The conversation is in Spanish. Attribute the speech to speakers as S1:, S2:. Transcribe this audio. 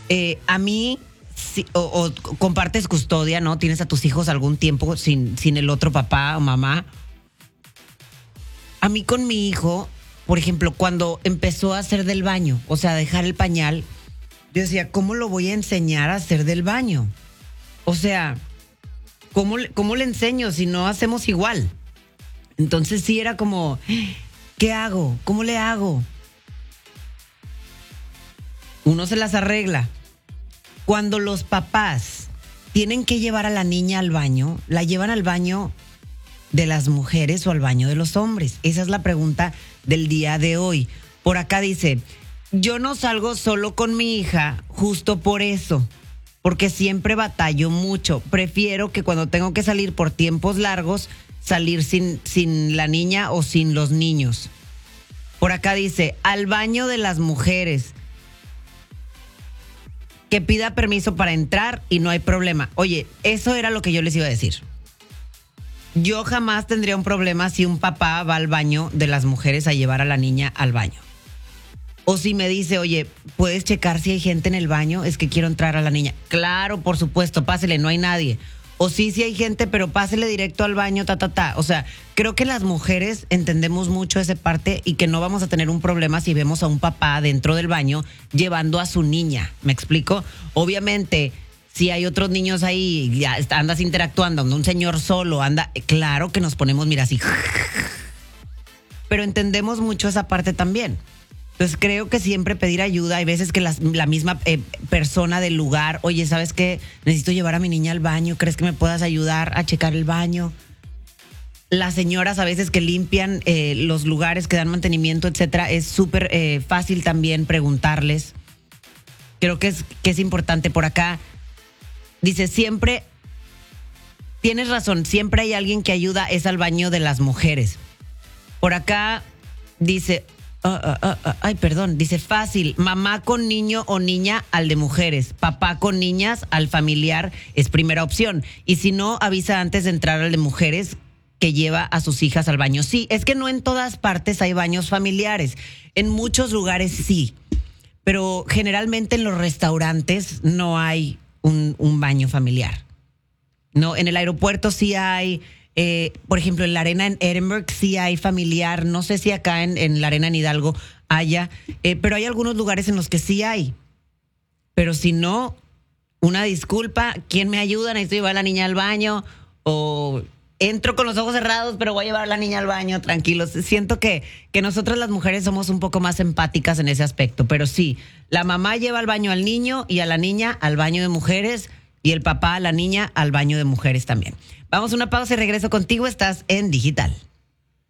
S1: A mí, o compartes custodia, ¿no? Tienes a tus hijos algún tiempo sin el otro papá o mamá. A mí con mi hijo, por ejemplo, cuando empezó a hacer del baño, o sea, dejar el pañal, yo decía, ¿cómo lo voy a enseñar a hacer del baño? O sea, ¿cómo le enseño si no hacemos igual? Entonces sí era como, ¿qué hago? ¿Cómo le hago? Uno se las arregla. Cuando los papás tienen que llevar a la niña al baño, ¿la llevan al baño de las mujeres o al baño de los hombres? Esa es la pregunta del día de hoy. Por acá dice, yo no salgo solo con mi hija justo por eso, porque siempre batallo mucho. Prefiero que cuando tengo que salir por tiempos largos, salir sin la niña o sin los niños. Por acá dice, al baño de las mujeres, que pida permiso para entrar y no hay problema. Oye, eso era lo que yo les iba a decir. Yo jamás tendría un problema si un papá va al baño de las mujeres a llevar a la niña al baño. O si me dice, oye, ¿puedes checar si hay gente en el baño? Es que quiero entrar a la niña. Claro, por supuesto, pásele, no hay nadie. O sí hay gente, pero pásele directo al baño, O sea, creo que las mujeres entendemos mucho esa parte y que no vamos a tener un problema si vemos a un papá dentro del baño llevando a su niña. ¿Me explico? Obviamente, si hay otros niños ahí, ya andas interactuando, un señor solo, claro que nos ponemos, mira, así. Pero entendemos mucho esa parte también. Entonces creo que siempre pedir ayuda. Hay veces que la misma persona del lugar, oye, ¿sabes qué? Necesito llevar a mi niña al baño. ¿Crees que me puedas ayudar a checar el baño? Las señoras a veces que limpian los lugares, que dan mantenimiento, etcétera, es súper fácil también preguntarles. Creo que es importante. Por acá dice, siempre, tienes razón, siempre hay alguien que ayuda, es al baño de las mujeres. Por acá dice... dice fácil, mamá con niño o niña al de mujeres, papá con niñas al familiar es primera opción, y si no, avisa antes de entrar al de mujeres que lleva a sus hijas al baño. Sí, es que no en todas partes hay baños familiares, en muchos lugares sí, pero generalmente en los restaurantes no hay un baño familiar. No, en el aeropuerto sí hay. Por ejemplo, en la arena en Edinburgh sí hay familiar. No sé si acá en la arena en Hidalgo haya, pero hay algunos lugares en los que sí hay. Pero si no, una disculpa, ¿quién me ayuda? Necesito llevar a la niña al baño, o entro con los ojos cerrados, pero voy a llevar a la niña al baño, tranquilos. Siento que nosotras las mujeres somos un poco más empáticas en ese aspecto, pero sí, la mamá lleva al baño al niño y a la niña al baño de mujeres, y el papá a la niña al baño de mujeres también. Vamos a una pausa y regreso contigo. Estás en Digital.